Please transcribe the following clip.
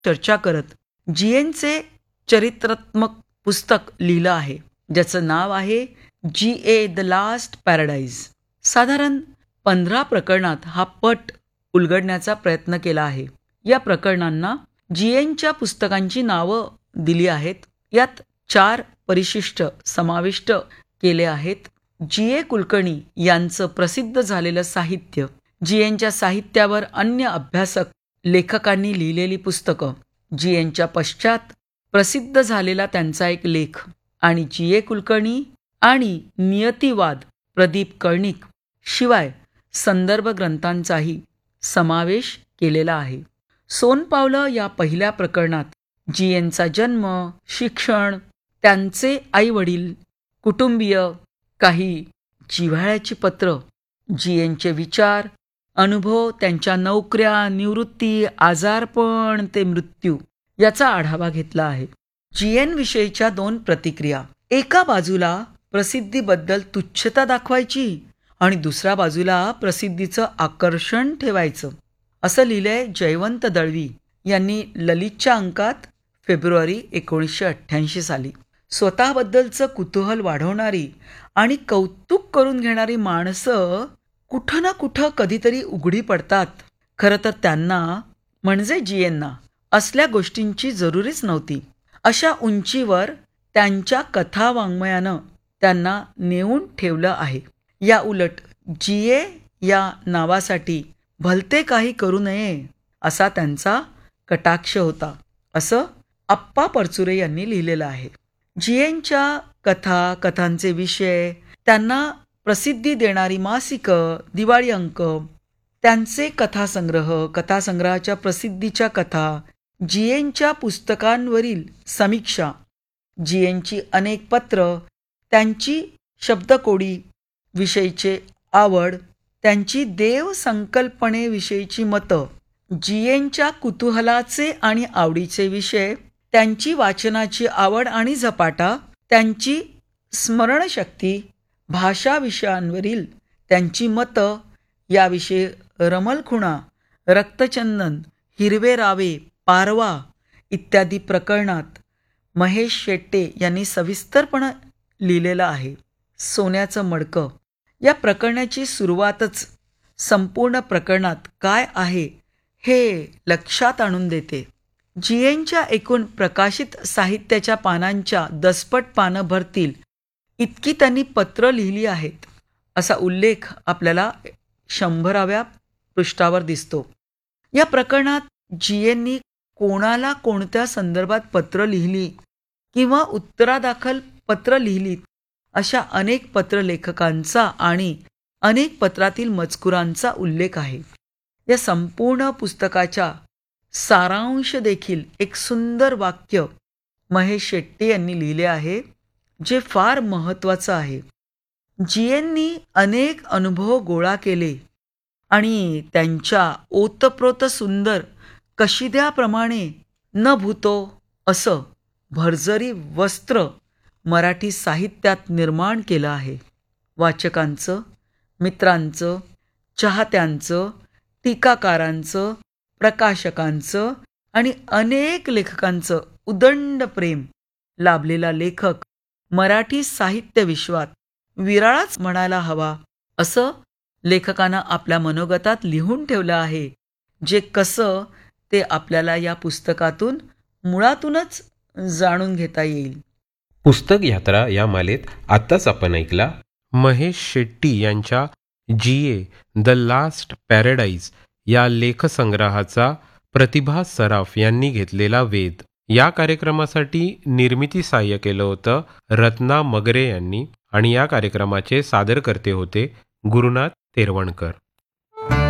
चर्चा करत जीएनचे चरित्रात्मक पुस्तक लिहिलं आहे, ज्याचं नाव आहे जी.ए. The last paradise. साधारण 15 प्रकरणात हा पट उलगडण्याचा प्रयत्न केला आहे. या प्रकरणांना जीएनच्या पुस्तकांची नावं दिली आहेत. यात 4 परिशिष्ट समाविष्ट केले आहेत. जी.ए. कुलकर्णी यांचं प्रसिद्ध झालेलं साहित्य, जीएनच्या साहित्यावर अन्य अभ्यासक लेखकांनी लिहिलेली पुस्तकं, जीएनच्या पश्चात प्रसिद्ध झालेला त्यांचा एक लेख आणि जी.ए. कुलकर्णी आणि नियतिवाद प्रदीप कर्णिक शिवाय संदर्भ ग्रंथांचाही समावेश केलेला आहे. सोनपावलं या पहिल्या प्रकरणात जीएनचा जन्म, शिक्षण, त्यांचे आईवडील, कुटुंबीय, काही जिव्हाळ्याची पत्र, जीएनचे विचार, अनुभव, त्यांच्या नोकऱ्या, निवृत्ती, आजारपण ते मृत्यू याचा आढावा घेतला आहे. जीएन विषयीच्या 2 प्रतिक्रिया. एका बाजूला प्रसिद्धीबद्दल तुच्छता दाखवायची आणि दुसऱ्या बाजूला प्रसिद्धीचं आकर्षण ठेवायचं, असं लिहिलंय जयवंत दळवी यांनी ललितच्या अंकात फेब्रुवारी 1988 साली. स्वतःबद्दलचं कुतूहल वाढवणारी आणि कौतुक करून घेणारी माणसं कुठं ना कुठं कधीतरी उघडी पडतात. खरं तर त्यांना म्हणजे जीएनना असल्या गोष्टींची जरुरीच नव्हती. अशा उंचीवर त्यांच्या कथा वाङ्मयानं त्यांना नेऊन ठेवलं आहे. या उलट जी.ए. या नावासाठी भलते काही करू नये असा त्यांचा कटाक्ष होता, असं आप्पा परचुरे यांनी लिहिलेलं आहे. जीएनच्या कथा, कथांचे विषय, त्यांना प्रसिद्धी देणारी मासिकं, दिवाळी अंक, त्यांचे कथासंग्रह, कथासंग्रहाच्या प्रसिद्धीच्या कथा, जीएनच्या पुस्तकांवरील समीक्षा, जीएनची अनेक पत्र, त्यांची शब्दकोडी विषयीचे आवड, त्यांची देव संकल्पनेविषयीची मतं, जीएनच्या कुतूहलाचे आणि आवडीचे विषय, त्यांची वाचनाची आवड आणि झपाटा, त्यांची स्मरणशक्ती, भाषा विषयांवरील त्यांची मतं, याविषयी रमलखुणा, रक्तचंदन, हिरवे रावे, पारवा इत्यादी प्रकरणात महेश शेट्टे यांनी सविस्तरपणे लिहिलेलं आहे. सोन्याचं मडकं या प्रकरणाची सुरुवातच संपूर्ण प्रकरणात काय आहे हे लक्षात आणून देते. जीएनच्या एकूण प्रकाशित साहित्याच्या पानांच्या 10 पानं भरतील इतकी त्यांनी पत्र लिहिली आहेत, असा उल्लेख आपल्याला 100व्या पृष्ठावर दिसतो. या प्रकरणात जीएननी कोणाला कोणत्या संदर्भात पत्र लिहिली किंवा उत्तरादाखल पत्र लिहिलीत अशा अनेक पत्रलेखकांचा आणि अनेक पत्रातील मजकुरांचा उल्लेख आहे. या संपूर्ण पुस्तकाच्या सारांश देखील एक सुंदर वाक्य महेश शेट्टे यांनी लिहिले आहे, जे फार महत्त्वाचं आहे. जीएननी अनेक अनुभव गोळा केले आणि त्यांच्या ओतप्रोत सुंदर कशिद्याप्रमाणे न भूतो असं भरजरी वस्त्र मराठी साहित्यात निर्माण केलं आहे. वाचकांचं, मित्रांचं, चाहत्यांचं, टीकाकारांचं, प्रकाशकांचं आणि अनेक लेखकांचं उदंड प्रेम लाभलेला लेखक मराठी साहित्य विश्वात विराळाच म्हणायला हवा, असं लेखकानं आपल्या मनोगतात लिहून ठेवलं आहे, जे कसं ते आपल्याला या पुस्तकातून मुळातूनच जाणून घेता येईल. पुस्तक यात्रा या मालेत आत्ताच आपण ऐकला महेश शेट्टी यांच्या जी.ए. द लास्ट पॅराडाईज या लेखसंग्रहाचा प्रतिभा सराफ यांनी घेतलेला वेध. या कार्यक्रमासाठी निर्मिती सहाय्य केलं होतं रत्ना मगरे यांनी आणि या कार्यक्रमाचे सादरकर्ते होते गुरुनाथ तेरवणकर.